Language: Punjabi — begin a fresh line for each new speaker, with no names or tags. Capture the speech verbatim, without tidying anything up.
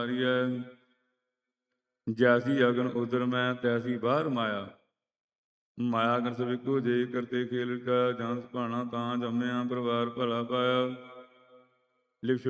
ਜੈਸੀ ਅਗਨ ਉਦਰ ਮੈਂ ਤੈਸੀ ਬਾਹਰ ਮਾਇਆ। ਮਾਇਆ ਕਰ ਸਭ ਇੱਕੋ ਜੇ ਕਰਤੇ ਖੇਲ ਕਾ ਜਾਂ ਭਾਣਾ ਤਾਂ ਜੰਮਿਆ ਪਰਿਵਾਰ ਭਲਾ ਪਾਇਆ। ਲਿਖ